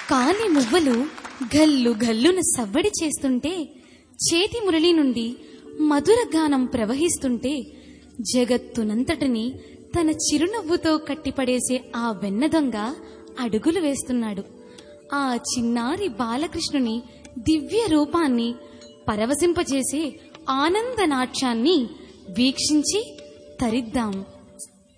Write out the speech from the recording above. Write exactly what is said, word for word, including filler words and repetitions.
కాలి మువ్వలు గల్లు గల్లున సవ్వడి చేస్తుంటే, చేతి మురళి నుండి మధుర గానం ప్రవహిస్తుంటే, జగత్తునంతటిని తన చిరునవ్వుతో కట్టిపడేసే ఆ వెన్నదొంగ అడుగులు వేస్తున్నాడు. ఆ చిన్నారి బాలకృష్ణుని దివ్య రూపాన్ని, పరవశింపజేసే ఆనంద నాట్యాన్ని వీక్షించి తరిద్దాం.